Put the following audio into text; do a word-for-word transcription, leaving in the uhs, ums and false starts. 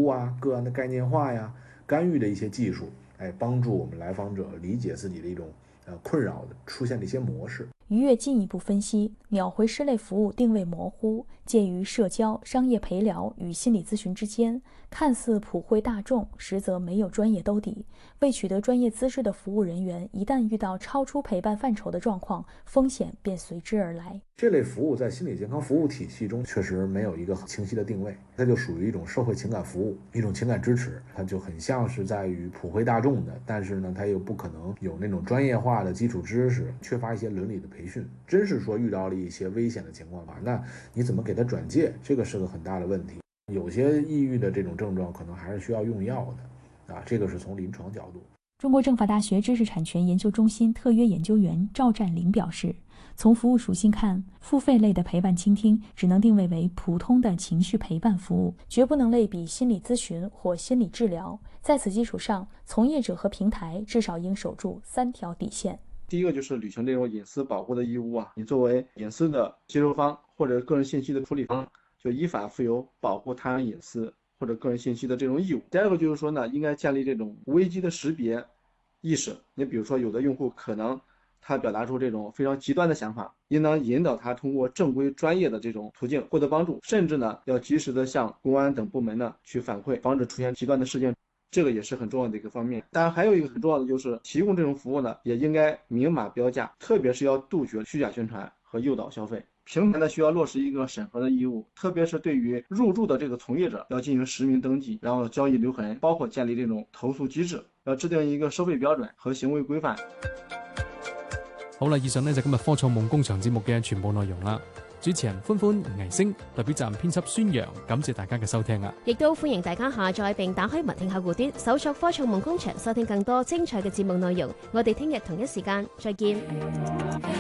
估啊、个案的概念化呀、干预的一些技术，哎，帮助我们来访者理解自己的一种呃困扰的出现的一些模式。 于越进一步分析，秒回师类服务定位模糊，介于社交、商业陪聊与心理咨询之间，看似普惠大众，实则没有专业兜底。未取得专业资质的服务人员，一旦遇到超出陪伴范畴的状况，风险便随之而来。 这类服务在心理健康服务体系中确实没有一个很清晰的定位，它就属于一种社会情感服务，一种情感支持，它就很像是在于普惠大众的，但是呢，它又不可能有那种专业化的基础知识，缺乏一些伦理的培训。真是说遇到了一些危险的情况吧，那你怎么给他转介？这个是个很大的问题。有些抑郁的这种症状可能还是需要用药的，啊，这个是从临床角度。 中国政法大学知识产权研究中心特约研究员赵占林表示，从服务属性看，付费类的陪伴倾听只能定位为普通的情绪陪伴服务，绝不能类比心理咨询或心理治疗。在此基础上，从业者和平台至少应守住三条底线。 第一个就是履行这种隐私保护的义务啊，你作为隐私的接收方或者个人信息的处理方，就依法负有保护他人隐私或者个人信息的这种义务。第二个就是说呢，应该建立这种危机的识别意识。你比如说，有的用户可能他表达出这种非常极端的想法，应当引导他通过正规专业的这种途径获得帮助，甚至呢要及时的向公安等部门呢去反馈，防止出现极端的事件。这个也是很重要的一个方面。当然还有一个很重要的就是提供这种服务呢，也应该明码标价，特别是要杜绝虚假宣传和诱导消费。平台呢需要落实一个审核的义务，特别是对于入驻的这个从业者要进行实名登记，然后交易留痕，包括建立这种投訴機制，要制定一個收費標準和行為規範。 好啦，以上呢就今日科創夢工場節目嘅全部內容啦。主持人歡歡、倪星，代表站編輯孫陽，感謝大家嘅收聽啊！ 亦都歡迎大家下載並打開文聽客戶端，搜索科創夢工場，收聽更多精彩嘅節目內容。我哋聽日同一時間再見。